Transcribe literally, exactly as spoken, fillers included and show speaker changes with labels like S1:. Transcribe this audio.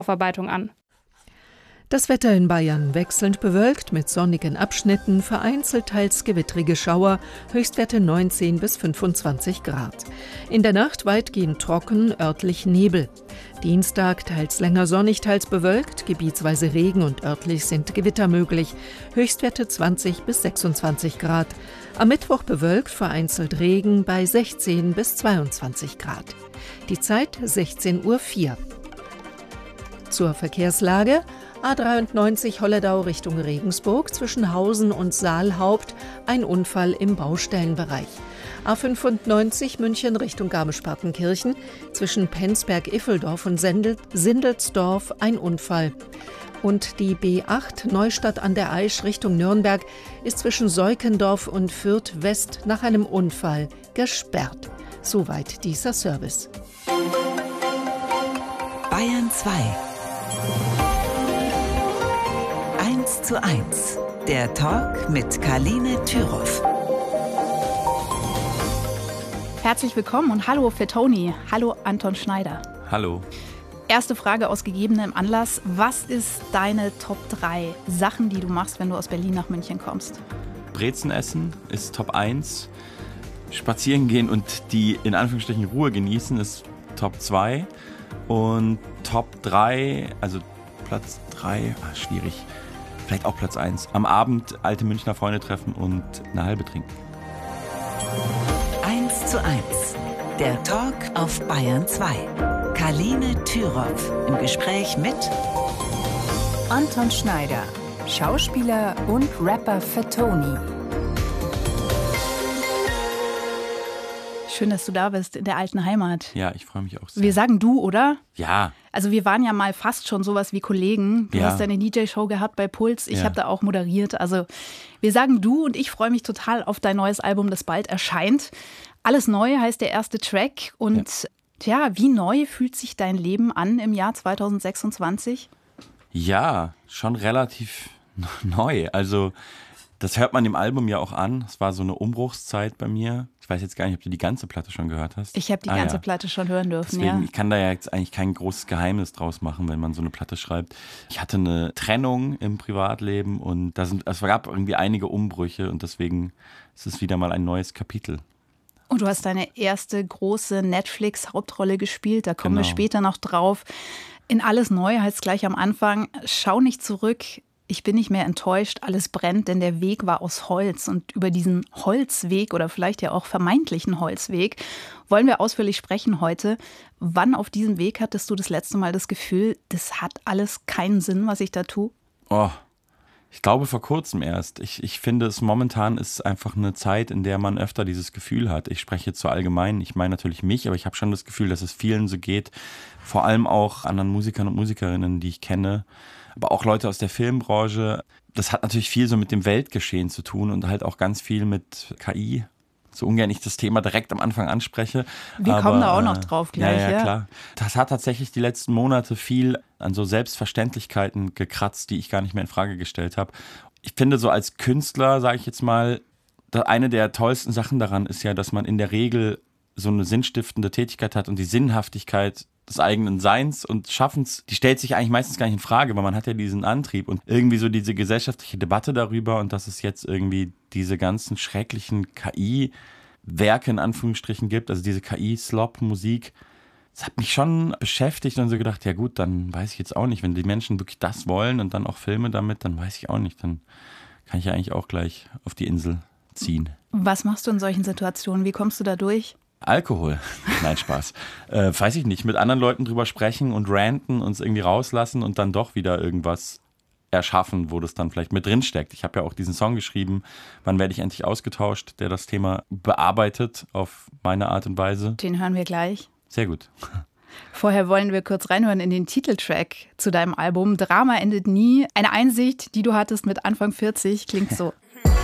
S1: Aufarbeitung an.
S2: Das Wetter in Bayern wechselnd bewölkt mit sonnigen Abschnitten, vereinzelt teils gewittrige Schauer, Höchstwerte neunzehn bis fünfundzwanzig Grad. In der Nacht weitgehend trocken, örtlich Nebel. Dienstag teils länger sonnig, teils bewölkt, gebietsweise Regen und örtlich sind Gewitter möglich, Höchstwerte zwanzig bis sechsundzwanzig Grad. Am Mittwoch bewölkt, vereinzelt Regen bei sechzehn bis zweiundzwanzig Grad. Die Zeit sechzehn Uhr vier. Zur Verkehrslage: A dreiundneunzig Holledau Richtung Regensburg, zwischen Hausen und Saalhaupt, ein Unfall im Baustellenbereich. A fünfundneunzig München Richtung Garmisch-Partenkirchen, zwischen Penzberg-Iffeldorf und Sendel- Sindelsdorf, ein Unfall. Und die B acht Neustadt an der Aisch Richtung Nürnberg ist zwischen Seukendorf und Fürth West nach einem Unfall gesperrt. Soweit dieser Service.
S3: Bayern zwei. eins zu eins. Der Talk mit Karline Thüroff.
S4: Herzlich willkommen und hallo für Toni. Hallo Anton Schneider.
S5: Hallo.
S4: Erste Frage aus gegebenem Anlass. Was ist deine Top drei Sachen, die du machst, wenn du aus Berlin nach München kommst?
S5: Brezen essen ist Top eins. Spazieren gehen und die in Anführungsstrichen Ruhe genießen ist Top zwei. Und Top drei, also Platz drei, ach, schwierig. Vielleicht auch Platz eins. Am Abend alte Münchner Freunde treffen und eine halbe trinken.
S3: eins zu eins. Der Talk auf Bayern zwei. Karline Thüroff im Gespräch mit
S6: Anton Schneider, Schauspieler und Rapper für Toni.
S4: Schön, dass du da bist in der alten Heimat.
S5: Ja, ich freue mich auch sehr.
S4: Wir sagen du, oder?
S5: Ja.
S4: Also wir waren ja mal fast schon sowas wie Kollegen. Du
S5: ja.
S4: hast deine D J-Show gehabt bei Puls. Ich
S5: ja.
S4: habe da auch moderiert. Also wir sagen du und ich freue mich total auf dein neues Album, das bald erscheint. Alles neu heißt der erste Track. Und ja, ja wie neu fühlt sich dein Leben an im Jahr zweitausendsechsundzwanzig?
S5: Ja, schon relativ neu. Also das hört man dem Album ja auch an. Es war so eine Umbruchszeit bei mir. Ich weiß jetzt gar nicht, ob du die ganze Platte schon gehört hast.
S4: Ich habe die
S5: ah,
S4: ganze
S5: ja.
S4: Platte schon hören dürfen,
S5: Deswegen,
S4: ja.
S5: Ich kann da ja jetzt eigentlich kein großes Geheimnis draus machen, wenn man so eine Platte schreibt. Ich hatte eine Trennung im Privatleben und da sind, es gab irgendwie einige Umbrüche und deswegen ist es wieder mal ein neues Kapitel.
S4: Und du hast deine erste große Netflix-Hauptrolle gespielt, da kommen
S5: genau.
S4: wir später noch drauf. In Alles neu heißt gleich am Anfang, schau nicht zurück. Ich bin nicht mehr enttäuscht, alles brennt, denn der Weg war aus Holz. Und über diesen Holzweg oder vielleicht ja auch vermeintlichen Holzweg wollen wir ausführlich sprechen heute. Wann auf diesem Weg hattest du das letzte Mal das Gefühl, das hat alles keinen Sinn, was ich da tue?
S5: Oh, ich glaube vor kurzem erst. Ich, ich finde, es momentan ist einfach eine Zeit, in der man öfter dieses Gefühl hat. Ich spreche jetzt so allgemein, ich meine natürlich mich, aber ich habe schon das Gefühl, dass es vielen so geht. Vor allem auch anderen Musikern und Musikerinnen, die ich kenne. Aber auch Leute aus der Filmbranche. Das hat natürlich viel so mit dem Weltgeschehen zu tun und halt auch ganz viel mit K I. So ungern ich das Thema direkt am Anfang anspreche.
S4: Wir
S5: aber,
S4: kommen da auch noch drauf gleich.
S5: Ja, ja,
S4: ja,
S5: klar. Das hat tatsächlich die letzten Monate viel an so Selbstverständlichkeiten gekratzt, die ich gar nicht mehr in Frage gestellt habe. Ich finde so als Künstler, sage ich jetzt mal, eine der tollsten Sachen daran ist ja, dass man in der Regel so eine sinnstiftende Tätigkeit hat und die Sinnhaftigkeit des eigenen Seins und Schaffens, die stellt sich eigentlich meistens gar nicht in Frage, weil man hat ja diesen Antrieb und irgendwie so diese gesellschaftliche Debatte darüber und dass es jetzt irgendwie diese ganzen schrecklichen K I-Werke in Anführungsstrichen gibt, also diese K I-Slop-Musik, das hat mich schon beschäftigt und so gedacht, ja gut, dann weiß ich jetzt auch nicht, wenn die Menschen wirklich das wollen und dann auch Filme damit, dann weiß ich auch nicht, dann kann ich ja eigentlich auch gleich auf die Insel ziehen.
S4: Was machst du in solchen Situationen? Wie kommst du da durch?
S5: Alkohol. Nein, Spaß. Äh, weiß ich nicht. Mit anderen Leuten drüber sprechen und ranten, uns irgendwie rauslassen und dann doch wieder irgendwas erschaffen, wo das dann vielleicht mit drin steckt. Ich habe ja auch diesen Song geschrieben, Wann werde ich endlich ausgetauscht, der das Thema bearbeitet auf meine Art und Weise.
S4: Den hören wir gleich.
S5: Sehr gut.
S4: Vorher wollen wir kurz reinhören in den Titeltrack zu deinem Album. Drama endet nie. Eine Einsicht, die du hattest mit Anfang vierzig, klingt so.